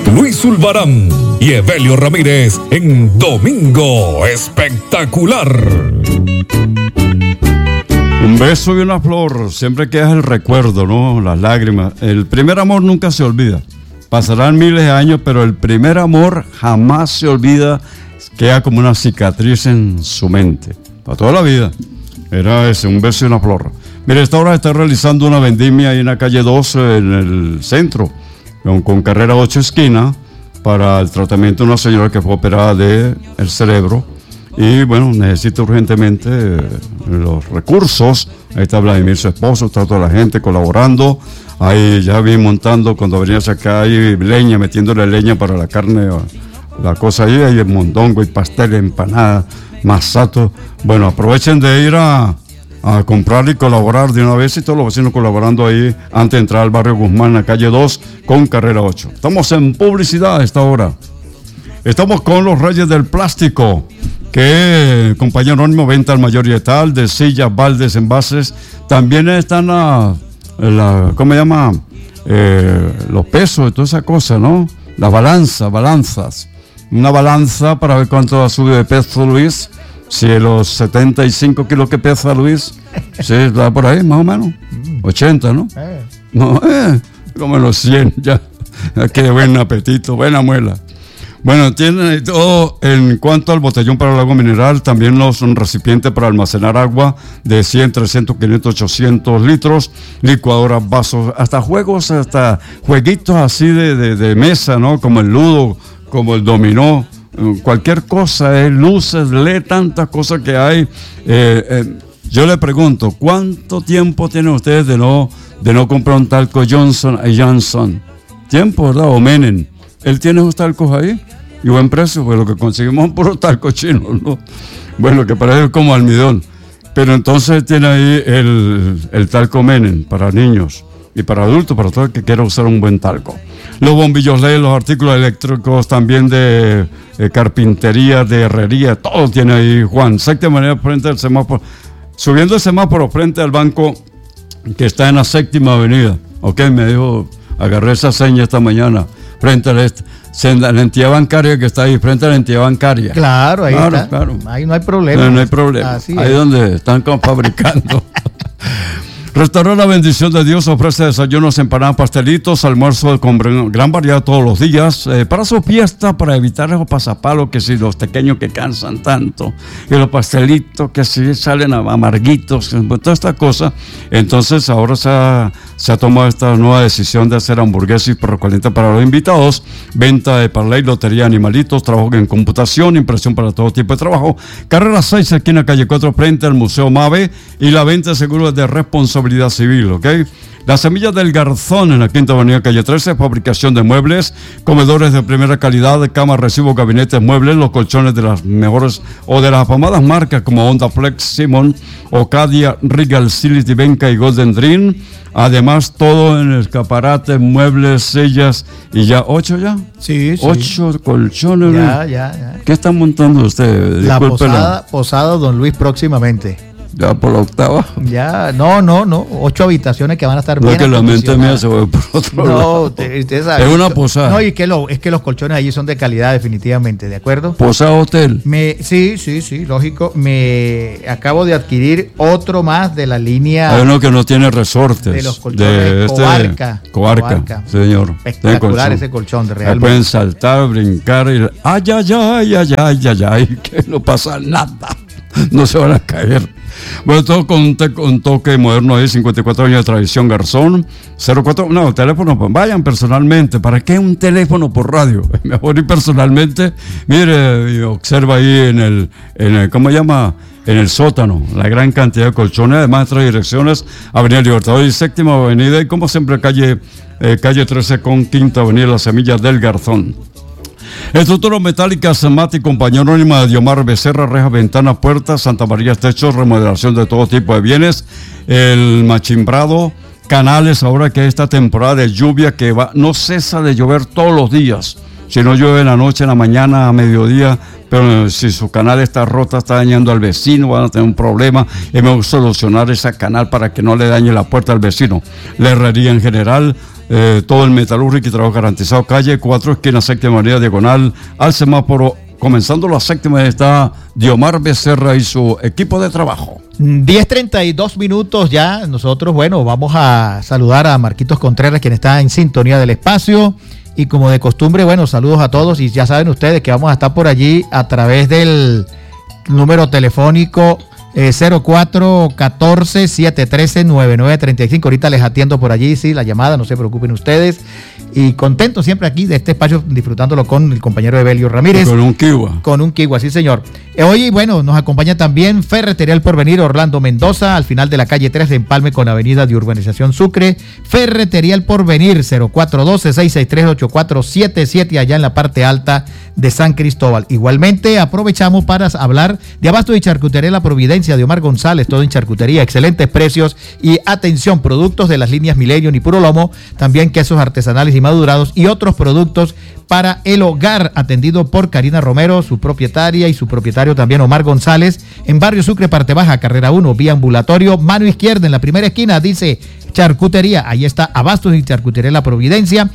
Luis Zulbarán y Evelio Ramírez en Domingo Espectacular. Un beso y una flor, siempre queda el recuerdo, ¿no? Las lágrimas. El primer amor nunca se olvida. Pasarán miles de años, pero el primer amor jamás se olvida. Queda como una cicatriz en su mente. Para toda la vida. Era ese, un beso y una flor. Mire, esta hora está realizando una vendimia ahí en la calle 2 en el centro, con carrera 8 esquina, para el tratamiento de una señora que fue operada del cerebro. Y bueno, necesita urgentemente los recursos. Ahí está Vladimir, su esposo, está toda la gente colaborando. Ahí ya vi montando, cuando venías acá, hay leña, metiéndole leña para la carne, la cosa ahí, hay mondongo y pastel, empanada, masato. Bueno, aprovechen de ir a comprar y colaborar de una vez, y todos los vecinos colaborando ahí antes de entrar al barrio Guzmán, en la calle 2 con carrera 8. Estamos en publicidad a esta hora. Estamos con los Reyes del Plástico, que compañía anónimo, venta al mayor y tal, de sillas, baldes, envases. También están ¿cómo se llama? Los pesos y toda esa cosa, ¿no? Las balanzas. Una balanza para ver cuánto ha subido de peso Luis. Si los 75 kilos que pesa Luis, sí, está por ahí, más o menos. 80, ¿no? No, como los 100, ya. Qué buen apetito, buena muela. Bueno, tienen todo en cuanto al botellón para el agua mineral, también los recipientes para almacenar agua de 100, 300, 500, 800 litros, licuadoras, vasos, hasta juegos, hasta jueguitos así de mesa, ¿no? Como el ludo, como el dominó. Cualquier cosa, luces, tantas cosas que hay. Yo le pregunto, ¿cuánto tiempo tienen ustedes de no comprar un talco Johnson & Johnson? Tiempo, ¿verdad? O Menem. Él tiene unos talcos ahí y buen precio, pues lo que conseguimos es puro talco chino, ¿no? Bueno, que parece como almidón. Pero entonces tiene ahí el talco Menem para niños y para adultos, para todo el que quiera usar un buen talco. Los bombillos LED, los artículos eléctricos también de carpintería, de herrería, todo tiene ahí Juan. Séptima avenida frente al semáforo, subiendo el semáforo frente al banco que está en la Séptima avenida. Ok, me dijo, agarré esa seña esta mañana, frente a la entidad bancaria que está ahí, frente a la entidad bancaria. Claro, ahí está. Claro. Ahí no hay problema. No hay problema. Así ahí es donde están fabricando. Restaurante La Bendición de Dios ofrece desayunos, empanadas, pastelitos, almuerzos con gran variedad todos los días. Para su fiesta, para evitar los pasapalos, que si los pequeños que cansan tanto, y los pastelitos que si salen amarguitos, toda esta cosa. Entonces ahora se ha tomado esta nueva decisión de hacer hamburguesas y perro caliente para los invitados. Venta de parlay, lotería, animalitos, trabajo en computación, impresión para todo tipo de trabajo. Carrera 6, esquina calle 4, frente al Museo Mave, y la venta de seguros de responsabilidad civil, ¿ok? Las Semillas del Garzón en la Quinta Avenida, calle 13, fabricación de muebles, comedores de primera calidad, camas, recibo, gabinetes, muebles, los colchones de las mejores o de las afamadas marcas como Honda Flex, Simon, Ocadia, Regal, Sility, Benca y Golden Dream. Además, todo en el escaparate, muebles, sillas y ya, 8 ya. Sí. 8 colchones. Ya. ¿Qué están montando ustedes? La posada Don Luis próximamente. Ya por la octava. Ya, no. 8 habitaciones que van a estar bien. No, que la mente mía se va por otro lado. Usted sabe. Es una posada. No, y es que los colchones allí son de calidad, definitivamente, ¿de acuerdo? Posada hotel. Sí, lógico. Me acabo de adquirir otro más de la línea. Hay uno que no tiene resortes. De los colchones Cobarca, señor. Espectacular ese colchón, de realmente. Pueden saltar, brincar y ay, que no pasa nada. No se van a caer. Bueno, todo con un toque moderno ahí, 54 años de tradición, Garzón, 04, no, teléfono, vayan personalmente. ¿Para qué un teléfono por radio? Mejor ir personalmente. Mire, y observa ahí en el ¿cómo se llama? En el sótano, la gran cantidad de colchones, además 3 direcciones, Avenida Libertador y Séptima Avenida, y como siempre calle 13 con Quinta Avenida, Las Semillas del Garzón. Estructuras metálicas, Mati, compañía anónima de Diomar Becerra, rejas, ventanas, puertas, Santa María, techos, remodelación de todo tipo de bienes, el machimbrado, canales, ahora que esta temporada de lluvia que no cesa de llover todos los días. Si no llueve en la noche, en la mañana, a mediodía, pero si su canal está rota, está dañando al vecino, van a tener un problema. Hemos solucionar ese canal para que no le dañe la puerta al vecino. La herrería en general, todo el metalúrgico y trabajo garantizado. Calle 4, esquina Séptima Avenida, diagonal al semáforo. Comenzando la séptima está Diomar Becerra y su equipo de trabajo. 10:32 minutos ya. Nosotros, bueno, vamos a saludar a Marquitos Contreras, quien está en sintonía del espacio. Y como de costumbre, bueno, saludos a todos. Y ya saben ustedes que vamos a estar por allí a través del número telefónico 0414-713-9935. Ahorita les atiendo por allí, sí, la llamada, no se preocupen ustedes. Y contento siempre aquí de este espacio, disfrutándolo con el compañero Evelio Ramírez. Con un kiwa. Con un kiwa, sí, señor. Hoy, bueno, nos acompaña también Ferretería El Porvenir Orlando Mendoza, al final de la calle 3 de Empalme con avenida de Urbanización Sucre. Ferretería El Porvenir, 0412-663-8477, allá en la parte alta de San Cristóbal. Igualmente, aprovechamos para hablar de Abasto y Charcutería La Providencia de Omar González, todo en charcutería, excelentes precios y atención, productos de las líneas Millennium y Puro Lomo, también quesos artesanales y madurados y otros productos para el hogar, atendido por Karina Romero, su propietaria, y su propietario también Omar González, en Barrio Sucre, parte baja, carrera 1, vía ambulatorio, mano izquierda, en la primera esquina, dice charcutería, ahí está Abastos y Charcutería La Providencia,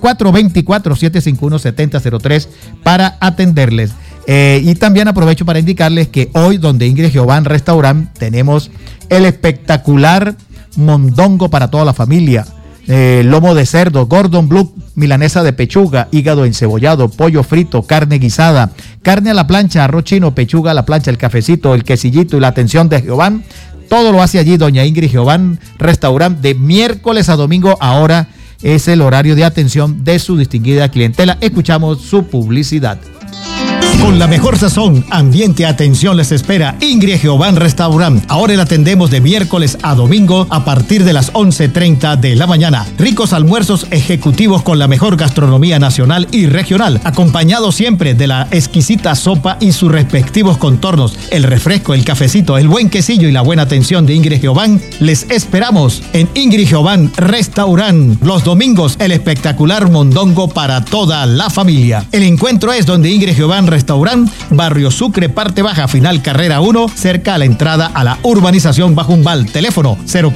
0424-751-7003 para atenderles. Y también aprovecho para indicarles que hoy, donde Ingrid Giován Restaurant, tenemos el espectacular mondongo para toda la familia. Lomo de cerdo, Gordon Blue, milanesa de pechuga, hígado encebollado, pollo frito, carne guisada, carne a la plancha, arroz chino, pechuga a la plancha, el cafecito, el quesillito y la atención de Giován. Todo lo hace allí doña Ingrid Giován Restaurant, de miércoles a domingo. Ahora es el horario de atención de su distinguida clientela. Escuchamos su publicidad. Con la mejor sazón, ambiente, atención les espera Ingrid Giován Restaurant. Ahora le atendemos de miércoles a domingo a partir de las 11:30 de la mañana. Ricos almuerzos ejecutivos con la mejor gastronomía nacional y regional, acompañado siempre de la exquisita sopa y sus respectivos contornos, el refresco, el cafecito, el buen quesillo y la buena atención de Ingrid Giován. Les esperamos en Ingrid Giován Restaurant. Los domingos, el espectacular mondongo para toda la familia. El encuentro es donde Ingrid Giován Restaurant, Barrio Sucre, parte baja, final carrera 1, cerca a la entrada a la urbanización Bajumbal. Teléfono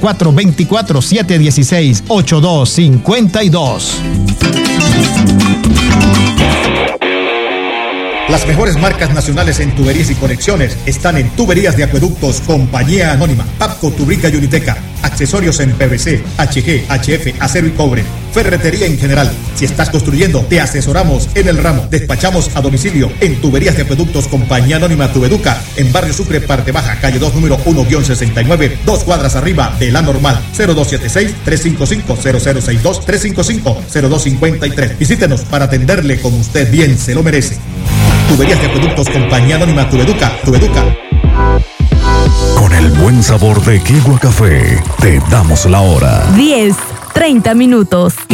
0424-716-8252. Las mejores marcas nacionales en tuberías y conexiones están en Tuberías de Acueductos Compañía Anónima, Papco, Tubrica y Uniteca. Accesorios en PVC, HG, HF, acero y cobre. Ferretería en general. Si estás construyendo, te asesoramos en el ramo. Despachamos a domicilio en Tuberías de Acueductos Compañía Anónima Tubeduca, en Barrio Sucre, parte baja, calle 2, número 1-69, 2 cuadras arriba de la normal. 0276-355-0062, 355-0253. Visítenos para atenderle como usted bien se lo merece. Tuberías de Acueductos Compañía Anónima Tubeduca. Con el buen sabor de Kiwa Café, te damos la hora. 10:30.